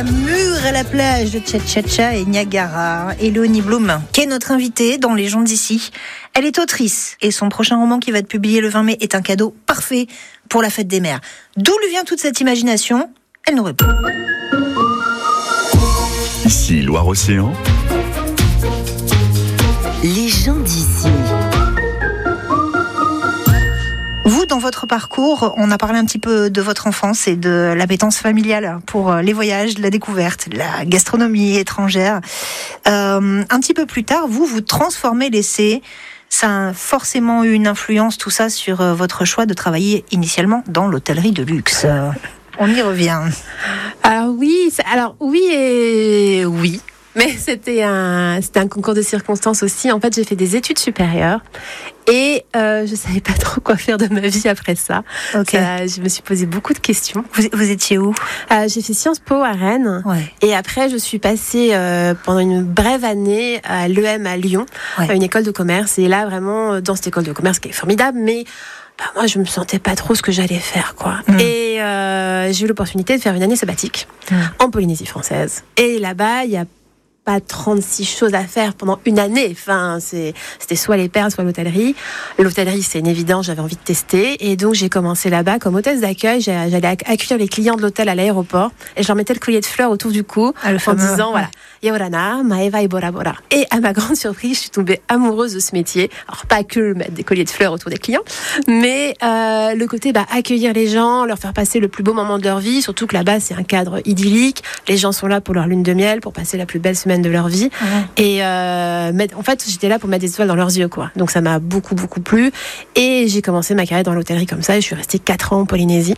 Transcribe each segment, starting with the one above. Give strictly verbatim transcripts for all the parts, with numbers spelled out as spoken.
la mûre à la plage de Cha-Cha-Cha et Niagara. Et Léonie Blum, qui est notre invitée dans Les gens d'ici. Elle est autrice et son prochain roman qui va être publié le vingt mai est un cadeau parfait pour la fête des mères. D'où lui vient toute cette imagination ? Elle nous répond. Ici Loire-Océan. Les gens d'ici. Vous, dans votre parcours, on a parlé un petit peu de votre enfance et de l'appétence familiale pour les voyages, la découverte, la gastronomie étrangère. Euh, un petit peu plus tard, vous, vous transformez l'essai. Ça a forcément eu une influence, tout ça, sur votre choix de travailler initialement dans l'hôtellerie de luxe. Euh, on y revient. Alors oui, alors oui et oui. Mais c'était un, c'était un concours de circonstances aussi. En fait, j'ai fait des études supérieures et euh, je savais pas trop quoi faire de ma vie après ça. Okay. ça je me suis posé beaucoup de questions. Vous, vous étiez où ? euh, J'ai fait Sciences Po à Rennes. Ouais. Et après, je suis passée euh, pendant une brève année à l'E M à Lyon, ouais. à une école de commerce. Et là, vraiment, dans cette école de commerce qui est formidable, mais bah, moi, je me sentais pas trop ce que j'allais faire, quoi. Mmh. Et euh, j'ai eu l'opportunité de faire une année sabbatique mmh. en Polynésie française. Et là-bas, il y a pas trente-six choses à faire pendant une année. Enfin, c'est, c'était soit les perles, soit l'hôtellerie. L'hôtellerie, c'est une évidence, j'avais envie de tester. Et donc, j'ai commencé là-bas comme hôtesse d'accueil. J'allais accueillir les clients de l'hôtel à l'aéroport. Et je leur mettais le collier de fleurs autour du cou ah, en fameux, disant, voilà, Yaorana, Maeva et Bora Bora. Et à ma grande surprise, je suis tombée amoureuse de ce métier. Alors, pas que mettre des colliers de fleurs autour des clients, mais euh, le côté bah, accueillir les gens, leur faire passer le plus beau moment de leur vie. Surtout que là-bas, c'est un cadre idyllique. Les gens sont là pour leur lune de miel, pour passer la plus belle semaine de leur vie. Mmh. Et euh, mettre, en fait, j'étais là pour mettre des étoiles dans leurs yeux, quoi. Donc ça m'a beaucoup, beaucoup plu. Et j'ai commencé ma carrière dans l'hôtellerie comme ça. Et je suis restée quatre ans en Polynésie.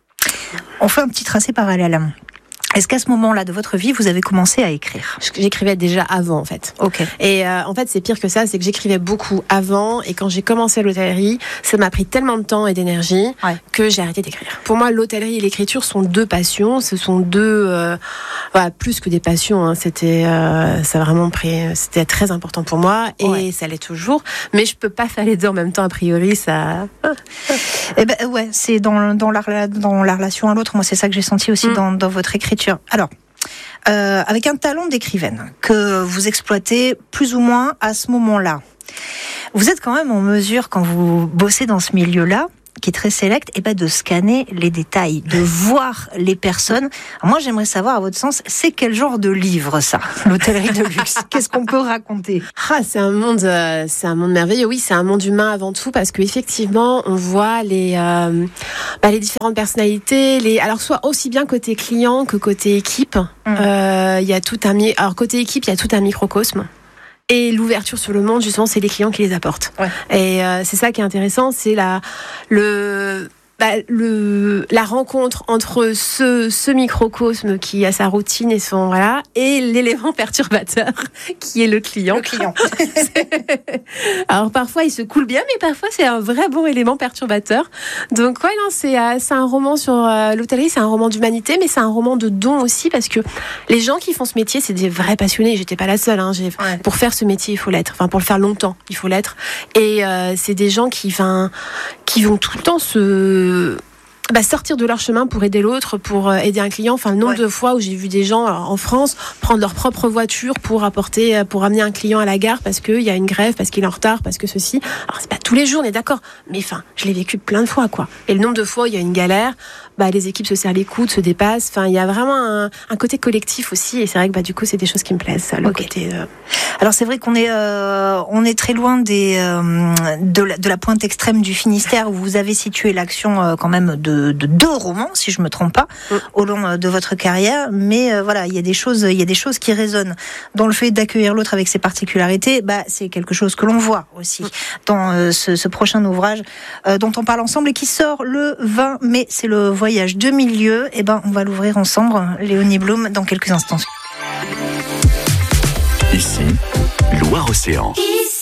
On fait un petit tracé parallèle. Est-ce qu'à ce moment-là de votre vie, vous avez commencé à écrire ? J'écrivais déjà avant, en fait. Ok. Et euh, en fait, c'est pire que ça, c'est que j'écrivais beaucoup avant. Et quand j'ai commencé l'hôtellerie, ça m'a pris tellement de temps et d'énergie ouais. que j'ai arrêté d'écrire. Pour moi, l'hôtellerie et l'écriture sont deux passions. Ce sont deux, euh, voilà, plus que des passions. Hein. C'était, euh, ça a vraiment pris, c'était très important pour moi et ouais. ça l'est toujours. Mais je peux pas faire les deux en même temps. A priori, ça. Eh ben ouais, c'est dans dans la dans la relation à l'autre. Moi, c'est ça que j'ai senti aussi mmh. dans dans votre écriture. Alors, euh, avec un talent d'écrivaine que vous exploitez plus ou moins à ce moment-là, vous êtes quand même en mesure, quand vous bossez dans ce milieu-là, qui est très sélect, et ben de scanner les détails, de voir les personnes. Alors moi, j'aimerais savoir, à votre sens, c'est quel genre de livre, ça, l'hôtellerie de luxe ? Qu'est-ce qu'on peut raconter ? Ah, c'est un monde, euh, c'est un monde merveilleux. Oui, c'est un monde humain avant tout, parce que effectivement, on voit les, euh, bah, les différentes personnalités. Les, alors soit aussi bien côté client que côté équipe. Il mmh. euh, y a tout un, alors côté équipe, il y a tout un microcosme. Et l'ouverture sur le monde, justement, c'est les clients qui les apportent. Ouais. Et euh, c'est ça qui est intéressant, c'est la, le, bah, le, la rencontre entre ce, ce microcosme qui a sa routine et son voilà, et l'élément perturbateur qui est le client. Le client. Alors parfois il se coule bien, mais parfois c'est un vrai bon élément perturbateur. Donc ouais, non, c'est, euh, c'est un roman sur euh, l'hôtellerie, c'est un roman d'humanité, mais c'est un roman de don aussi, parce que les gens qui font ce métier, c'est des vrais passionnés. J'étais pas la seule. Hein. J'ai, ouais. Pour faire ce métier, il faut l'être. Enfin, pour le faire longtemps, il faut l'être. Et euh, c'est des gens qui, enfin, qui vont tout le temps se Bah, sortir de leur chemin pour aider l'autre, pour aider un client. Enfin, le nombre ouais. de fois où j'ai vu des gens en France prendre leur propre voiture pour apporter, pour amener un client à la gare parce qu'il y a une grève, parce qu'il est en retard, parce que ceci. Alors, c'est pas tous les jours, on est d'accord. Mais enfin, je l'ai vécu plein de fois, quoi. Et le nombre de fois où il y a une galère, bah, les équipes se serrent les coudes, se dépassent. Enfin, il y a vraiment un, un côté collectif aussi. Et c'est vrai que, bah, du coup, c'est des choses qui me plaisent, ça, le okay. côté. Euh... Alors, c'est vrai qu'on est, euh, on est très loin des, euh, de la, de la pointe extrême du Finistère où vous avez situé l'action, euh, quand même, de De, de deux romans, si je me trompe pas, mmh. au long de votre carrière. Mais euh, voilà, il y a des choses, il y a des choses qui résonnent. Dans le fait d'accueillir l'autre avec ses particularités, bah c'est quelque chose que l'on voit aussi mmh. dans euh, ce, ce prochain ouvrage euh, dont on parle ensemble et qui sort le vingt mai. C'est le voyage de milieu. Et ben, on va l'ouvrir ensemble, Léonie Blum, dans quelques instants. Ici, Loire-Océan.